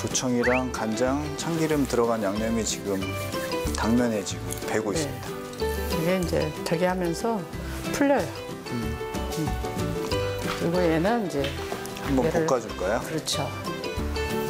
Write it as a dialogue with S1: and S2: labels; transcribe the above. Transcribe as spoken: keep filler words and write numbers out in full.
S1: 조청이랑 간장, 참기름 들어간 양념이 지금 당면에 지금 배고
S2: 네.
S1: 있습니다.
S2: 이게 이제 되게 하면서 풀려요. 음. 그리고 얘는 이제
S1: 한번
S2: 얘를-
S1: 볶아줄까요?
S2: 그렇죠.